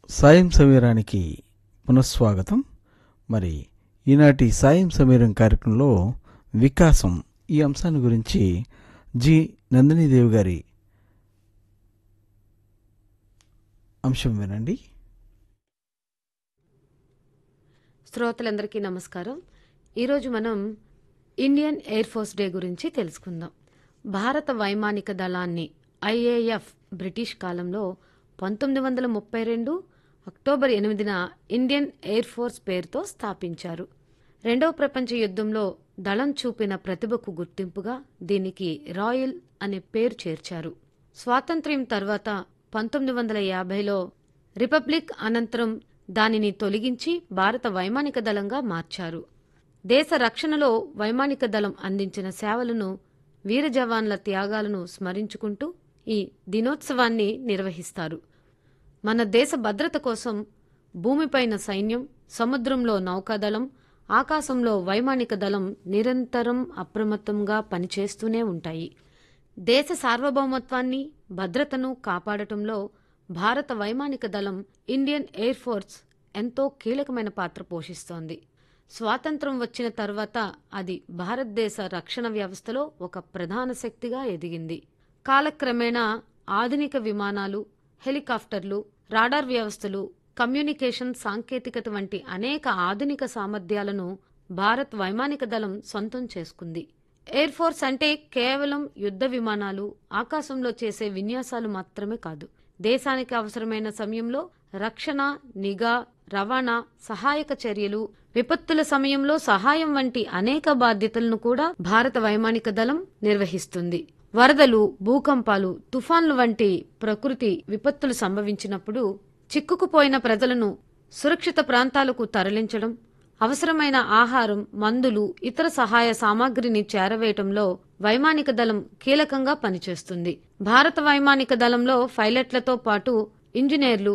సాయం సమీరానికి పునఃస్వాగతం. మరి ఈనాటి సాయం సమీరం కార్యక్రమంలో వికాసం ఈ అంశాన్ని గురించి జి నందినీదేవి గారి అంశం వినండి. శ్రోతలందరికీ నమస్కారం. ఈరోజు మనం ఇండియన్ ఎయిర్ ఫోర్స్ డే గురించి తెలుసుకుందాం. భారత వైమానిక దళాన్ని ఐఏఎఫ్ బ్రిటిష్ కాలంలో 1932 అక్టోబర్ 8న ఇండియన్ ఎయిర్ ఫోర్స్ పేరుతో స్థాపించారు. రెండవ ప్రపంచ యుద్ధంలో దళం చూపిన ప్రతిభకు గుర్తింపుగా దీనికి రాయల్ అనే పేరు చేర్చారు. స్వాతంత్ర్యం తర్వాత 1950లో రిపబ్లిక్ అనంతరం దానిని తొలగించి భారత వైమానిక దళంగా మార్చారు. దేశ రక్షణలో వైమానిక దళం అందించిన సేవలను, వీర జవాన్ల త్యాగాలను స్మరించుకుంటూ ఈ దినోత్సవాన్ని నిర్వహిస్తారు. మన దేశ భద్రత కోసం భూమిపైన సైన్యం, సముద్రంలో నౌకాదళం, ఆకాశంలో వైమానిక దళం నిరంతరం అప్రమత్తంగా పనిచేస్తూనే ఉంటాయి. దేశ సార్వభౌమత్వాన్ని, భద్రతను కాపాడటంలో భారత వైమానిక దళం ఇండియన్ ఎయిర్ ఫోర్స్ ఎంతో కీలకమైన పాత్ర పోషిస్తోంది. స్వాతంత్రం వచ్చిన తర్వాత అది భారతదేశ రక్షణ వ్యవస్థలో ఒక ప్రధాన శక్తిగా ఎదిగింది. కాలక్రమేణా ఆధునిక విమానాలు, హెలికాప్టర్లు, రాడార్ వ్యవస్థలు, కమ్యూనికేషన్ సాంకేతికత వంటి అనేక ఆధునిక సామర్థ్యాలను భారత్ వైమానిక దళం సొంతం చేసుకుంది. ఎయిర్ ఫోర్స్ అంటే కేవలం యుద్ధ విమానాలు, ఆకాశంలో చేసే విన్యాసాలు మాత్రమే కాదు. దేశానికి అవసరమైన సమయంలో రక్షణ, నిఘా, రవాణా, సహాయక చర్యలు, విపత్తుల సమయంలో సహాయం వంటి అనేక బాధ్యతలను కూడా భారత వైమానిక దళం నిర్వహిస్తుంది. వరదలు, భూకంపాలు, తుఫాన్లు వంటి ప్రకృతి విపత్తులు సంభవించినప్పుడు చిక్కుకుపోయిన ప్రజలను సురక్షిత ప్రాంతాలకు తరలించడం, అవసరమైన ఆహారం, మందులు, ఇతర సహాయ సామాగ్రిని చేరవేయటంలో వైమానిక దళం కీలకంగా పనిచేస్తుంది. భారత వైమానిక దళంలో పైలట్లతో పాటు ఇంజనీర్లు,